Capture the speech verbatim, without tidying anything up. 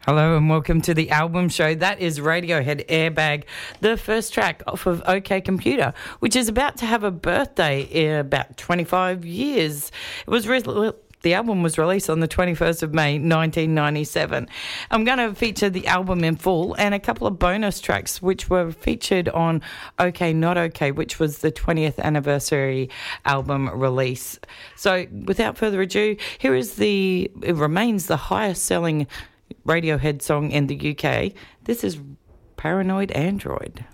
Hello and welcome to the album show. That is Radiohead Airbag, the first track off of OK Computer, which is about to have a birthday in about twenty-five years. It was re- the album was released on the twenty-first of May nineteen ninety-seven. I'm going to feature the album in full and a couple of bonus tracks which were featured on OK Not OK, which was the twentieth anniversary album release. So without further ado, here is the, it remains the highest selling Radiohead song in the U K. This is Paranoid Android.